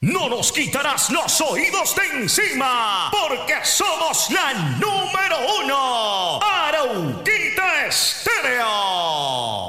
No nos quitarás los oídos de encima, porque somos la